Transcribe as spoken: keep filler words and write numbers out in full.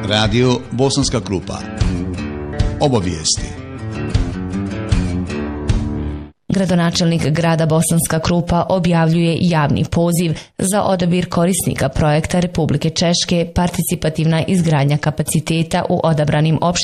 Radio Bosanska Krupa. Obavijesti. Gradonačelnik grada Bosanska Krupa objavljuje javni poziv za odabir korisnika projekta Republike Češke participativna izgradnja kapaciteta u odabranim opštinama